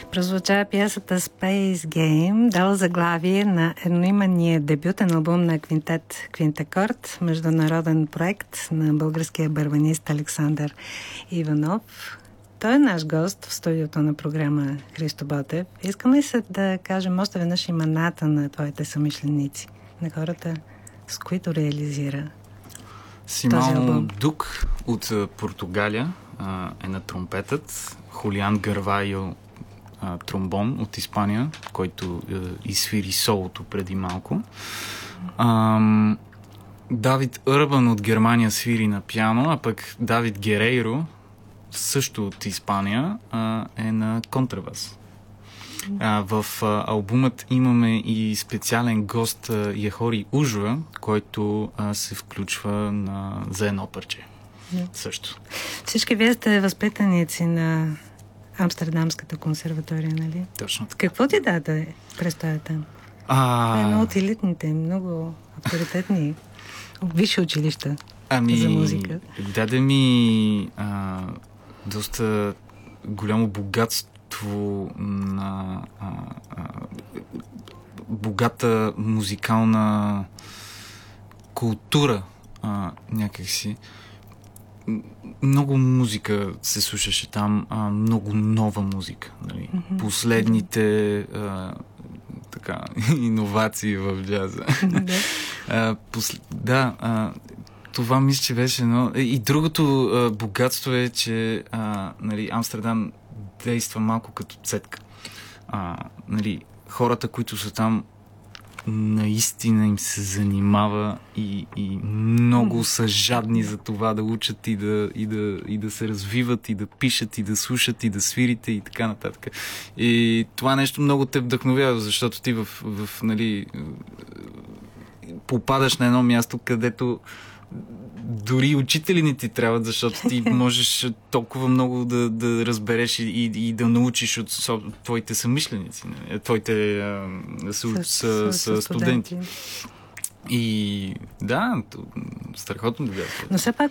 Прозвуча пиесата Space Game, дала заглавие на едноименния дебютен албум на квинтет Квинтакорд, международен проект на българския барабанист Александър Иванов. Той е наш гост в студиото на програма Христо Ботев. Искам ли се да кажем още веднъж имената на твоите съмишленици, на хората, с които реализира Симао Дук от Португалия е на тромпетът, Хулиан Гарвайо тромбон от Испания, който изсвири солото преди малко. Давид Урбан от Германия свири на пиано, а пък Давид Герейро, също от Испания, е на контрабас. В албумът имаме и специален гост Яхори Ужва, който се включва за едно парче. Също. Всички вие сте възпитаници на Амстердамската консерватория, нали? Точно така. Какво ти даде престоя там? Това е едно от елитните, много авторитетни висши училища за музика. Даде ми доста голямо богатство на богата музикална култура някакси. Много музика се слушаше там, много нова музика. Нали? Последните иновации в джаза. Това мисля, че беше едно. И другото богатство е, че нали, Амстердам действа малко като цетка. Нали, хората, които са там, наистина им се занимава и много са жадни за това да учат и да се развиват, и да пишат, и да слушат, и да свирите, и така нататък. И това нещо много те вдъхновява, защото ти нали, попадаш на едно място, където дори учители не ти трябват, защото ти можеш толкова много да разбереш и да научиш от твоите съмишленици, твоите студенти. И да, страхотно богатство. Но все пак